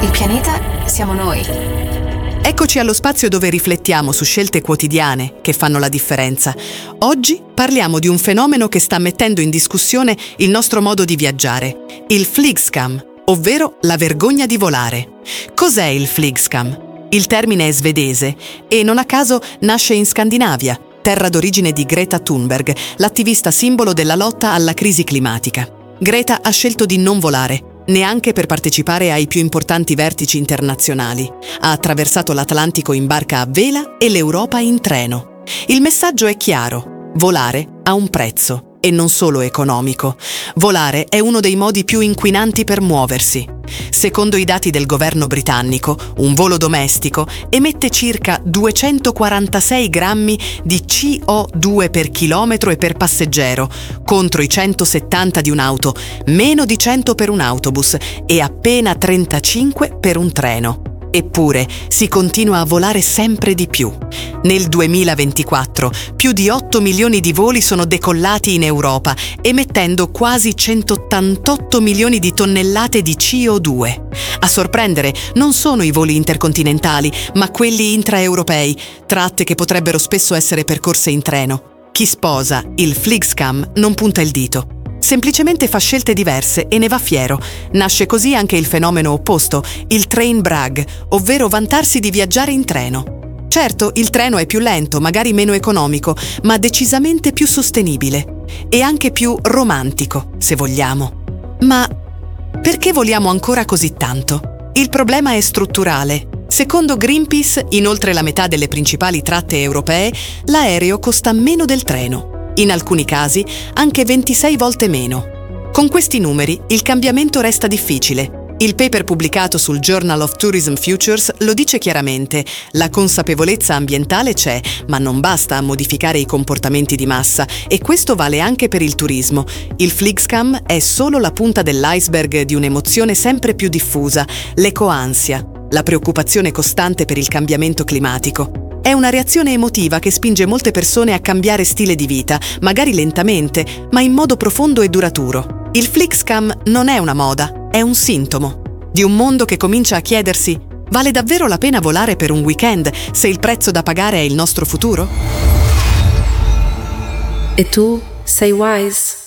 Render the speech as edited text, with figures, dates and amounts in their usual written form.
Il pianeta siamo noi. Eccoci allo spazio dove riflettiamo su scelte quotidiane che fanno la differenza. Oggi parliamo di un fenomeno che sta mettendo in discussione il nostro modo di viaggiare, il flygskam, ovvero la vergogna di volare. Cos'è il flygskam? Il termine è svedese e non a caso nasce in Scandinavia, terra d'origine di Greta Thunberg, l'attivista simbolo della lotta alla crisi climatica. Greta ha scelto di non volare, neanche per partecipare ai più importanti vertici internazionali. Ha attraversato l'Atlantico in barca a vela e l'Europa in treno. Il messaggio è chiaro: volare ha un prezzo. E non solo economico. Volare è uno dei modi più inquinanti per muoversi. Secondo i dati del governo britannico, un volo domestico emette circa 246 grammi di CO2 per chilometro e per passeggero, contro i 170 di un'auto, meno di 100 per un autobus e appena 35 per un treno. Eppure si continua a volare sempre di più. Nel 2024 più di 8 milioni di voli sono decollati in Europa, emettendo quasi 188 milioni di tonnellate di CO2. A sorprendere non sono i voli intercontinentali, ma quelli intraeuropei, tratte che potrebbero spesso essere percorse in treno. Chi sposa il flygskam non punta il dito. Semplicemente fa scelte diverse e ne va fiero. Nasce così anche il fenomeno opposto, il train brag, ovvero vantarsi di viaggiare in treno. Certo, il treno è più lento, magari meno economico, ma decisamente più sostenibile e anche più romantico, se vogliamo. Ma perché voliamo ancora così tanto? Il problema è strutturale. Secondo Greenpeace, in oltre la metà delle principali tratte europee, l'aereo costa meno del treno. In alcuni casi anche 26 volte meno. Con questi numeri il cambiamento resta difficile. Il paper pubblicato sul Journal of Tourism Futures lo dice chiaramente: la consapevolezza ambientale c'è, ma non basta a modificare i comportamenti di massa, e questo vale anche per il turismo. Il flygskam è solo la punta dell'iceberg di un'emozione sempre più diffusa, l'ecoansia, la preoccupazione costante per il cambiamento climatico. È una reazione emotiva che spinge molte persone a cambiare stile di vita, magari lentamente, ma in modo profondo e duraturo. Il flygskam non è una moda, è un sintomo di un mondo che comincia a chiedersi: vale davvero la pena volare per un weekend se il prezzo da pagare è il nostro futuro? E tu sei wise?